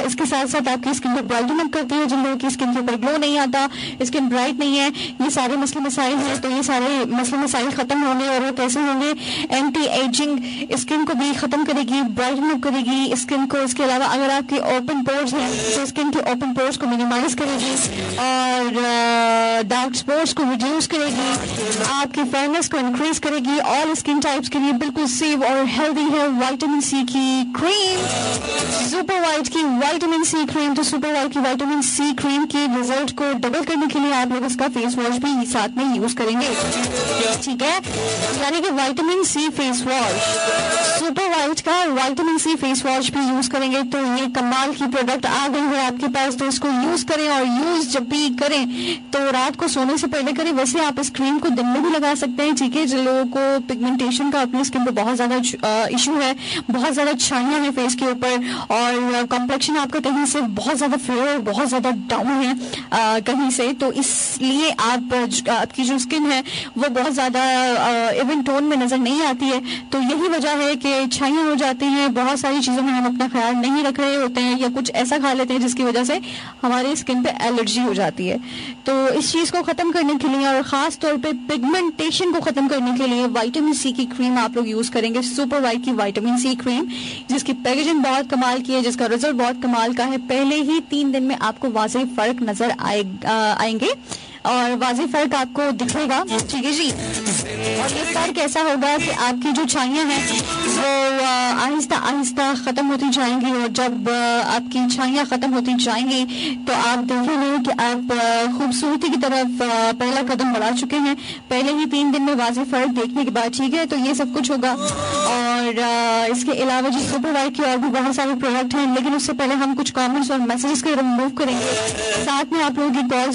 इसके साथ साथ आपकी स्किन को ब्राइटन अप करती है। जिन लोगों की स्किन के ऊपर ग्लो नहीं आता, स्किन ब्राइट नहीं है, ये सारे मसले मसाइल हैं, तो ये सारे मसले मसाइल खत्म होंगे। और वो कैसे होंगे? एंटी एजिंग स्किन को भी खत्म करेगी, ब्राइटन अप करेगी स्किन को। इसके अलावा अगर आपके ओपन पोर्स हैं तो स्किन के ओपन पोर्स को मिनिमाइज करेगी और डार्क स्पॉट्स को रिड्यूस करेगी, आपकी फेयरनेस को इंक्रीज करेगी। ऑल स्किन टाइप्स के लिए बिल्कुल सेफ और हेल्दी है विटामिन सी की क्रीम, सुपर वाइट की विटामिन सी क्रीम। तो सुपर वाइट की विटामिन सी क्रीम के रिजल्ट को डबल करने के लिए आप लोग इसका फेस वॉश भी साथ में यूज करेंगे, ठीक है? यानी कि vitamin C face wash, super white का विटामिन सी फेस वॉश भी यूज करेंगे। तो ये कमाल की प्रोडक्ट आ गई है आपके पास, तो इसको यूज करें। और यूज जब भी करें तो रात को सोने से पहले करें। वैसे आप इस क्रीम को दिन में भी लगा सकते हैं, ठीक है? जिन लोगों को पिगमेंटेशन का अपनी स्किन पे बहुत ज्यादा इशू है, बहुत ज्यादा छाइयां हैं फेस के ऊपर, और कॉम्प्लेक्शन आपका कहीं से बहुत ज्यादा फेयर, बहुत ज्यादा डाउन है कहीं से, तो इसलिए आपकी जो स्किन है वो बहुत ज्यादा इवन टोन में नजर नहीं आती है। तो यही वजह है कि छाइयां हो जाती हैं, बहुत सारी चीजों में हम अपना ख्याल नहीं रख रहे होते हैं, या कुछ ऐसा खा लेते हैं जिसकी वजह से हमारी स्किन पे एलर्जी हो जाती है। तो इस चीज को खत्म करने के लिए और खास तौर पे पिगमेंटेशन को खत्म करने के लिए विटामिन सी की क्रीम आप लोग यूज करेंगे, सुपर वाइट की विटामिन सी क्रीम, जिसकी पैकेजिंग बहुत कमाल की है, जिसका रिजल्ट बहुत कमाल का है। पहले ही 3 दिन में आपको वाज़ेह फर्क नजर आएंगे और वाज़ेह फर्क आपको दिखेगा, ठीक है जी? और ये फर्क ऐसा होगा कि आपकी जो छाइयां हैं वो आहिस्ता आहिस्ता खत्म होती जाएंगी, और जब आपकी छाइयां खत्म होती जाएंगी तो आप देखेंगे कि आप खूबसूरती की तरफ पहला कदम बढ़ा चुके हैं पहले ही 3 दिन में वाज़ेह फर्क देखने के बाद, ठीक है? तो ये सब कुछ होगा। और इसके अलावा जी सुपर वाइट की और भी बहुत सारे प्रोडक्ट हैं, लेकिन उससे पहले हम कुछ कमेंट्स और मैसेजेस को रिमूव करेंगे, साथ में आप लोगों की कॉल्स